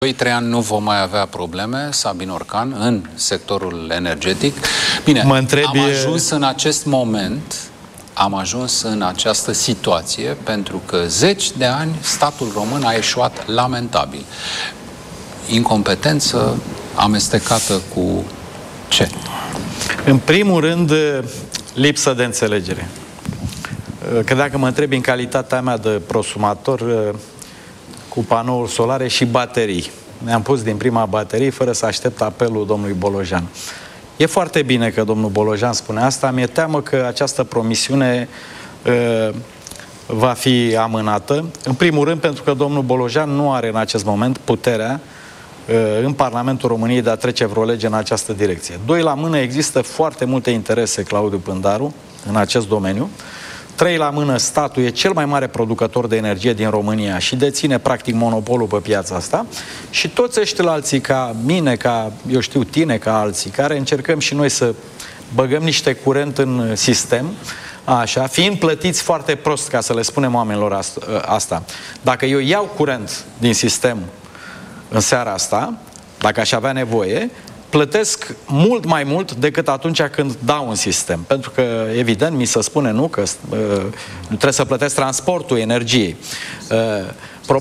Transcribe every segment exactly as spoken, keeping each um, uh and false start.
doi trei ani nu vom mai avea probleme, Sabin Orcan, în sectorul energetic. Bine, mă întrebi... am ajuns în acest moment, am ajuns în această situație pentru că zeci de ani statul român a eșuat lamentabil. Incompetență amestecată cu ce? În primul rând, lipsă de înțelegere. Că dacă mă întrebi în calitatea mea de prosumator cu panouri solare și baterii, ne-am pus din prima baterie fără să aștept apelul domnului Bolojan. E foarte bine că domnul Bolojan spune asta. Mi-e teamă că această promisiune uh, va fi amânată. În primul rând pentru că domnul Bolojan nu are în acest moment puterea uh, în Parlamentul României de a trece vreo lege în această direcție. Doi la mână, există foarte multe interese, Claudiu Pândaru, în acest domeniu. Trei la mână, statul e cel mai mare producător de energie din România și deține practic monopolul pe piața asta. Și toți ăștia alții, ca mine, ca, eu știu, tine, ca alții, care încercăm și noi să băgăm niște curent în sistem, așa, fiind plătiți foarte prost, ca să le spunem oamenilor asta. Dacă eu iau curent din sistem în seara asta, dacă aș avea nevoie, plătesc mult mai mult decât atunci când dau un sistem. Pentru că, evident, mi se spune, nu, că uh, trebuie să plătesc transportul energiei. Uh, pro...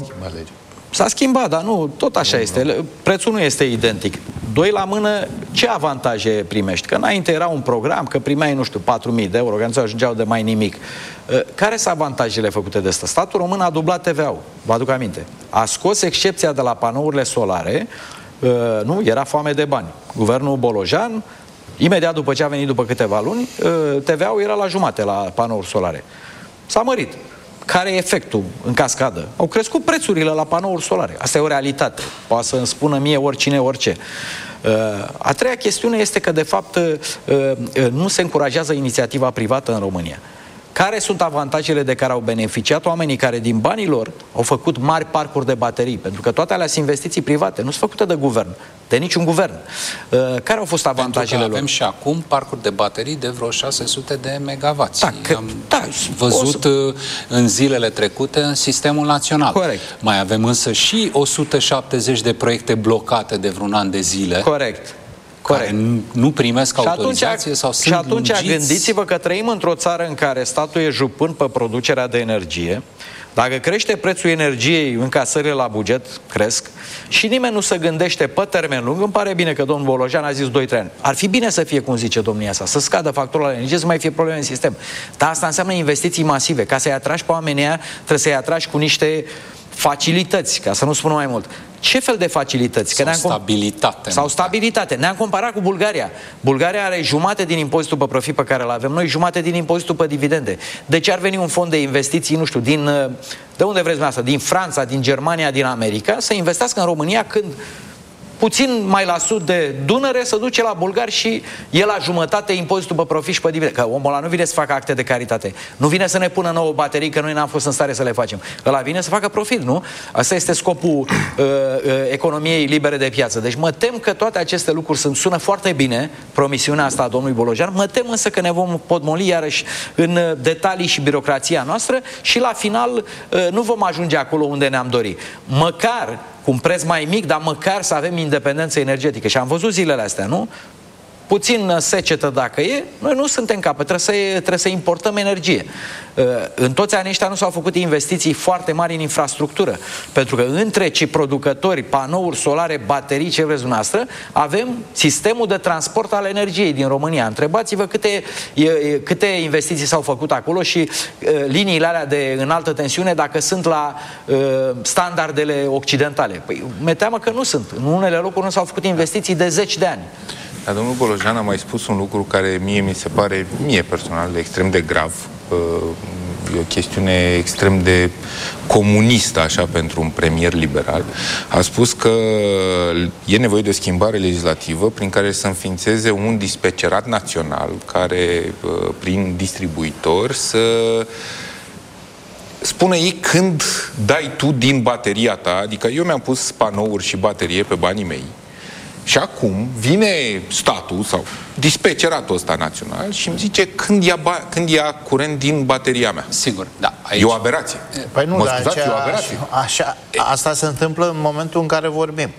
S-a schimbat, dar nu, tot așa nu, este. Nu. Prețul nu este identic. Doi la mână, ce avantaje primești? Că înainte era un program, că primeai, nu știu, patru mii de euro, că nu ajungeau de mai nimic. Uh, care sunt avantajele făcute de asta? Statul român a dublat T V A-ul, vă aduc aminte. A scos excepția de la panourile solare. Uh, nu, era foame de bani. Guvernul Bolojan, imediat după ce a venit după câteva luni, uh, T V A-ul era la jumate la panouri solare. S-a mărit. Care e efectul în cascadă? Au crescut prețurile la panouri solare. Asta e o realitate. Poate să îmi spună mie oricine orice. Uh, a treia chestiune este că, de fapt, uh, uh, nu se încurajează inițiativa privată în România. Care sunt avantajele de care au beneficiat oamenii care din banii lor au făcut mari parcuri de baterii? Pentru că toate alea sunt investiții private, nu sunt făcute de guvern, de niciun guvern. Uh, care au fost avantajele lor? Avem și acum parcuri de baterii de vreo șase sute de megawatts. Da, că, Am da, văzut să... în zilele trecute în sistemul național. Corect. Mai avem însă și o sută șaptezeci de proiecte blocate de vreun an de zile. Corect. Care nu primesc și autorizație atunci, sau sunt Și atunci lungiți. Gândiți-vă că trăim într-o țară în care statul e jupân pe producerea de energie. Dacă crește prețul energiei, încasările la buget cresc și nimeni nu se gândește pe termen lung. Îmi pare bine că domnul Bolojan a zis doi trei ani. Ar fi bine să fie, cum zice domnia sa, să scadă factura la energie, să mai fie probleme în sistem. Dar asta înseamnă investiții masive. Ca să-i atragi pe oamenii aia, trebuie să-i atragi cu niște facilități, ca să nu spun mai mult. Ce fel de facilități? Sau că stabilitate. Sau stabilitate. Ne-am comparat cu Bulgaria. Bulgaria are jumate din impozitul pe profit pe care îl avem noi, jumate din impozitul pe dividende. De ce ar veni un fond de investiții, nu știu, din, de unde vreți asta? Din Franța, din Germania, din America, să investească în România când puțin mai la sud de Dunăre se duce la bulgari și e la jumătate impozitul pe profit și pe dividende. Că omul ăla nu vine să facă acte de caritate. Nu vine să ne pună nouă baterii, că noi n-am fost în stare să le facem. Ăla vine să facă profit, nu? Asta este scopul uh, uh, economiei libere de piață. Deci mă tem că toate aceste lucruri sunt, sună foarte bine, promisiunea asta a domnului Bolojan. Mă tem însă că ne vom potmoli iarăși în detalii și birocrația noastră și la final uh, nu vom ajunge acolo unde ne-am dorit. Măcar cu un preț mai mic, dar măcar să avem independență energetică. Și am văzut zilele astea, nu? Puțin secetă dacă e, noi nu suntem capă, trebuie să, trebuie să importăm energie. În toți anii ăștia nu s-au făcut investiții foarte mari în infrastructură, pentru că între cei producători, panouri solare, baterii, ce vreți dumneavoastră, avem sistemul de transport al energiei din România. Întrebați-vă câte, câte investiții s-au făcut acolo și liniile alea de înaltă tensiune dacă sunt la standardele occidentale. Păi, mi-e teamă că nu sunt. În unele locuri nu s-au făcut investiții de zeci de ani. Dar domnul Bolojan a mai spus un lucru care mie mi se pare, mie personal, extrem de grav. E o chestiune extrem de comunistă, așa, pentru un premier liberal. A spus că e nevoie de o schimbare legislativă prin care să înființeze un dispecerat național care, prin distribuitor, să spune ei când dai tu din bateria ta, adică eu mi-am pus panouri și baterie pe banii mei, Și acum vine statul sau dispeceratul ăsta național și îmi zice când ia, ba- când ia curent din bateria mea. Sigur, da. Aici... E o aberație. Păi nu, mă dar scuzați, aceea, e o aberație. așa, asta se întâmplă în momentul în care vorbim.